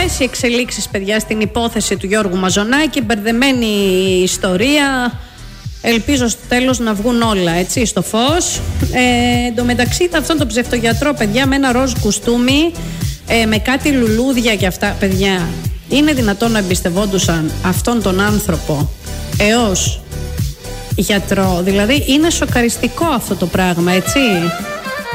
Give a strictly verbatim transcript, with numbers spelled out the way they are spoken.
Πολλές οι εξελίξεις, παιδιά, στην υπόθεση του Γιώργου Μαζονάκη. Μπερδεμένη ιστορία. Ελπίζω στο τέλος να βγουν όλα, έτσι, στο φως. Ε, εν τω μεταξύ, αυτόν τον ψευτογιατρό, παιδιά, με ένα ροζ κουστούμι, ε, με κάτι λουλούδια και αυτά, παιδιά. Είναι δυνατόν να εμπιστευόντουσαν αυτόν τον άνθρωπο έως γιατρό? Δηλαδή, είναι σοκαριστικό αυτό το πράγμα, έτσι.